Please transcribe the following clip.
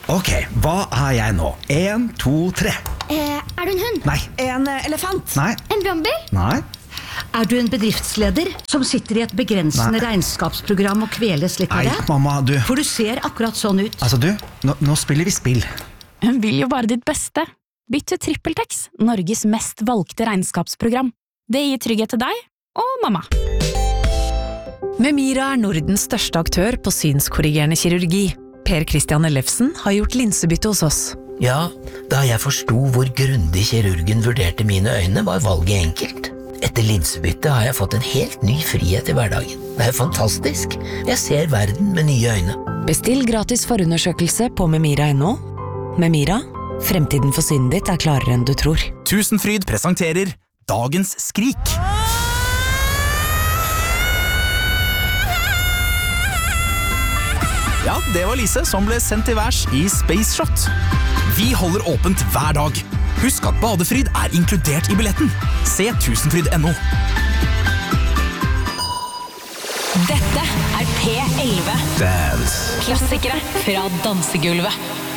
Ok, hva jeg nå? 1, 2, 3. Er du en hund? Nei. En elefant. Nei. En bromby? Nei. Er du en bedriftsleder som sitter i et begrensende regnskapsprogram og kveles litt av Nei, det? mamma, du. For du ser akkurat sånn ut. Altså du, nå spiller vi spill. Hun vil jo bare ditt beste. Bytt til TrippelTex, Norges mest valgte regnskapsprogram. Det gir trygghet til deg og mamma. Memira Nordens største aktør på synskorrigerende kirurgi. Per Christian Ellefsen har gjort linsebytte hos oss. Ja, da jeg forsto hvor grundig kirurgen vurderte mine øyne, var valget enkelt. Etter linsebytte har jeg fått en helt ny frihet i hverdagen. Det er fantastisk. Jeg ser verden med nye øyne. Bestill gratis forundersøkelse på memira.no. Memira, fremtiden for synet ditt er klarere enn du tror. Tusenfryd presenterer Dagens skrik. Ja, det var Lise som ble sendt til værs i Space Shot. Vi holder åpent hver dag. Husk at badefryd er inkludert i billetten. Se tusenfryd.no. Dette er P11. Dance. Klassikere fra dansegulvet.